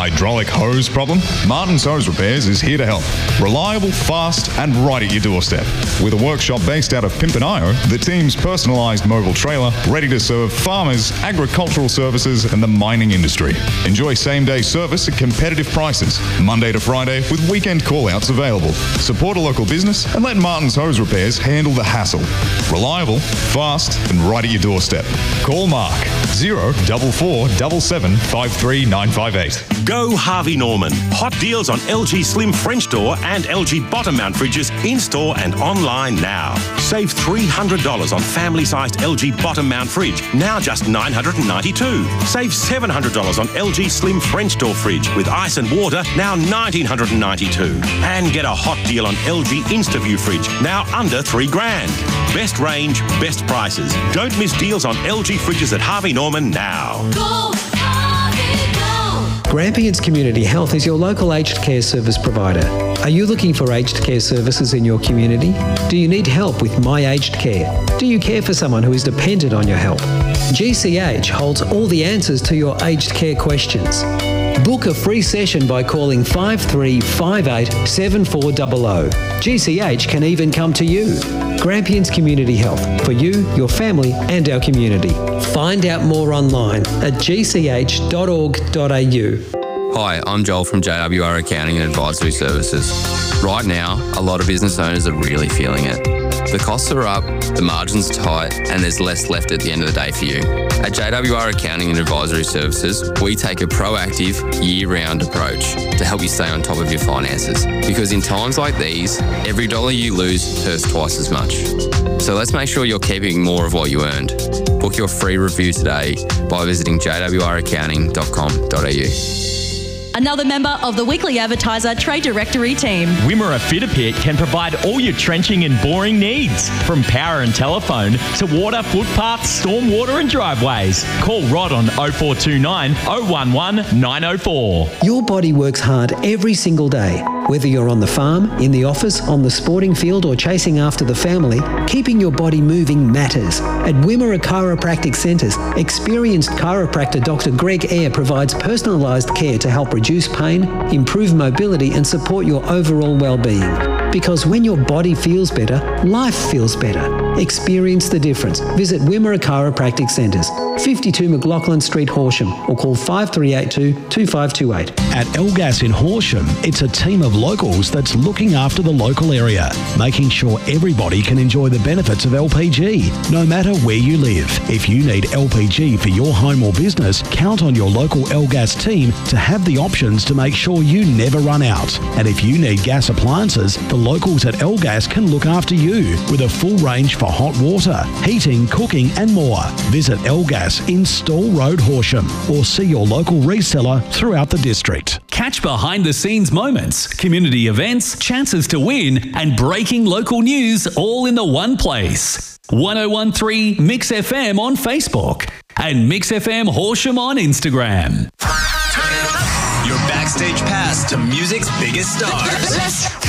Hydraulic hose problem? Martin's Hose Repairs is here to help. Reliable, fast, and right at your doorstep. With a workshop based out of Pimpanayo, the team's personalised mobile trailer ready to serve farmers, agricultural services, and the mining industry. Enjoy same-day service at competitive prices, Monday to Friday with weekend call-outs available. Support a local business and let Martin's Hose Repairs handle the hassle. Reliable, fast, and right at your doorstep. Call Mark 0447 753 958. Go Harvey Norman. Hot deals on LG Slim French door and LG bottom mount fridges in-store and online now. Save $300 on family-sized LG bottom mount fridge, now just $992. Save $700 on LG Slim French door fridge with ice and water, now $1,992. And get a hot deal on LG InstaView fridge, now under $3,000. Best range, best prices. Don't miss deals on LG fridges at Harvey Norman now. Go, Harvey, go! Grampians Community Health is your local aged care service provider. Are you looking for aged care services in your community? Do you need help with My Aged Care? Do you care for someone who is dependent on your help? GCH holds all the answers to your aged care questions. Book a free session by calling 5358 7400. GCH can even come to you. Grampians Community Health, for you, your family and our community. Find out more online at gch.org.au. Hi, I'm Joel from JWR Accounting and Advisory Services. Right now, a lot of business owners are really feeling it. The costs are up, the margin's tight, and there's less left at the end of the day for you. At JWR Accounting and Advisory Services, we take a proactive, year-round approach to help you stay on top of your finances. Because in times like these, every dollar you lose hurts twice as much. So let's make sure you're keeping more of what you earned. Book your free review today by visiting jwraccounting.com.au. Another member of the Weekly Advertiser Trade Directory team. Wimmera Fitter Pit can provide all your trenching and boring needs, from power and telephone to water, footpaths, stormwater and driveways. Call Rod on 0429 011 904. Your body works hard every single day. Whether you're on the farm, in the office, on the sporting field or chasing after the family, keeping your body moving matters. At Wimmera Chiropractic Centres, experienced chiropractor Dr. Greg Eyre provides personalised care to help reduce pain, improve mobility and support your overall well-being. Because when your body feels better, life feels better. Experience the difference. Visit Wimmera Chiropractic Centres, 52 McLaughlin Street, Horsham, or call 5382-2528. At Elgas in Horsham, it's a team of locals that's looking after the local area, making sure everybody can enjoy the benefits of LPG, no matter where you live. If you need LPG for your home or business, count on your local Elgas team to have the options to make sure you never run out. And if you need gas appliances, the locals at Elgas can look after you with a full range for hot water, heating, cooking and more. Visit Elgas in Stall Road, Horsham, or see your local reseller throughout the district. Catch behind-the-scenes moments, community events, chances to win, and breaking local news all in the one place. 1013 Mix FM on Facebook and Mix FM Horsham on Instagram. Your backstage pass to music's biggest stars.